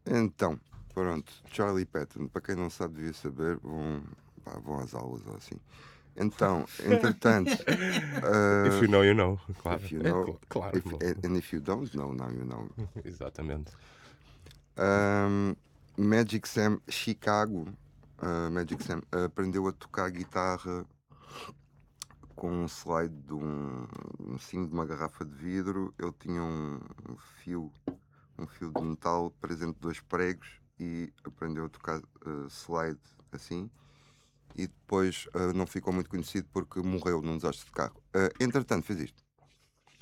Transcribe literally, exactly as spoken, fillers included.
Então, pronto, Charlie Patton, para quem não sabe, devia saber, vão, pá, vão às aulas ou assim. Então, entretanto, If ah, you know, you know. Claro, if you é know, cla claro, if, não. and if you don't know, now you know. Exatamente. Ahm, Magic Sam Chicago, ah, Magic Sam aprendeu a tocar guitarra com um slide de um, um cimo de uma garrafa de vidro. Ele tinha um, um fio, um fio de metal presente de dois pregos e aprendeu a tocar ah, slide assim. E depois ah, não ficou muito conhecido porque morreu num desastre de carro. Ah, entretanto, fez isto.